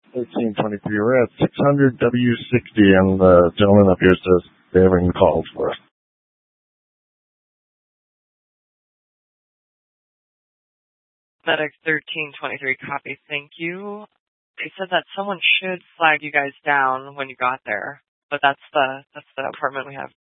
1323. We're at 600 W60, and the gentleman up here says they haven't called for us. Medic 1323, copy. Thank you. They said that someone should flag you guys down when you got there, but that's the apartment we have